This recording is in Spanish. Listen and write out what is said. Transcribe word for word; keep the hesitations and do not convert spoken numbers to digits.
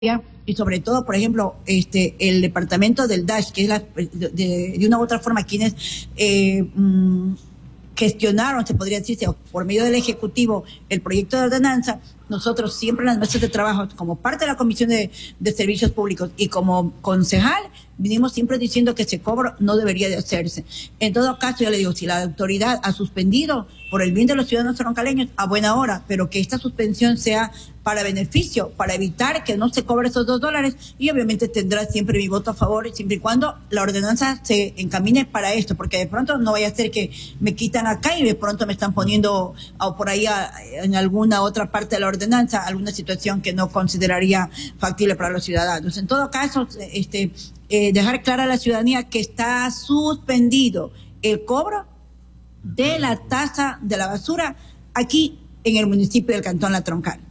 y sobre todo, por ejemplo, este el departamento del D A S H, que es la, de, de una u otra forma quienes eh, mmm, gestionaron, se podría decir, por medio del Ejecutivo, el proyecto de ordenanza. Nosotros siempre en las mesas de trabajo, como parte de la Comisión de, de Servicios Públicos y como concejal, vinimos siempre diciendo que ese cobro no debería de hacerse. En todo caso, yo le digo, si la autoridad ha suspendido por el bien de los ciudadanos troncaleños, a buena hora, pero que esta suspensión sea para beneficio, para evitar que no se cobre esos dos dólares, y obviamente tendrá siempre mi voto a favor, siempre y cuando la ordenanza se encamine para esto, porque de pronto no vaya a ser que me quitan acá y de pronto me están poniendo o por ahí a, en alguna otra parte de la ordenanza alguna situación que no consideraría factible para los ciudadanos. En todo caso, este eh, dejar clara a la ciudadanía que está suspendido el cobro de la tasa de la basura aquí en el municipio del Cantón La Troncal.